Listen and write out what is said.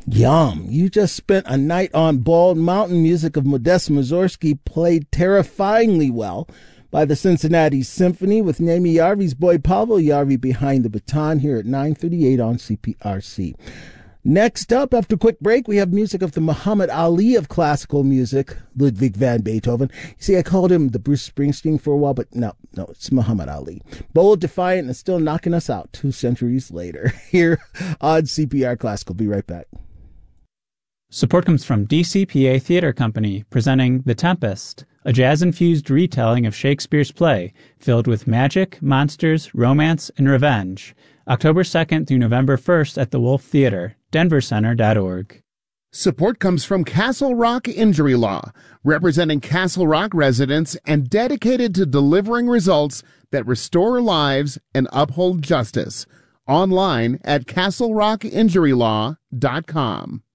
Yum. You just spent a night on Bald Mountain. Music of Modest Mussorgsky played terrifyingly well by the Cincinnati Symphony with Naomi Yarvi's boy Pablo Yarvi behind the baton here at 9:38 on CPRC. Next up, after a quick break, we have music of the Muhammad Ali of classical music, Ludwig van Beethoven. You see, I called him the Bruce Springsteen for a while, but no, it's Muhammad Ali. Bold, defiant, and still knocking us out 2 centuries later here on CPR Classical. Be right back. Support comes from DCPA Theater Company, presenting The Tempest, a jazz-infused retelling of Shakespeare's play, filled with magic, monsters, romance, and revenge. October 2nd through November 1st at the Wolf Theater, denvercenter.org. Support comes from Castle Rock Injury Law, representing Castle Rock residents and dedicated to delivering results that restore lives and uphold justice. Online at castlerockinjurylaw.com.